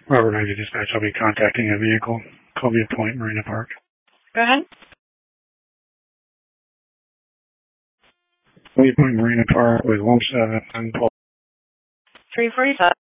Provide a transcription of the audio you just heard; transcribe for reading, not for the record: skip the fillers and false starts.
Robert 90 Dispatch, I'll be contacting a vehicle, Columbia Point, Marina Park. Go ahead. Columbia Point, Marina Park with 1712. 347.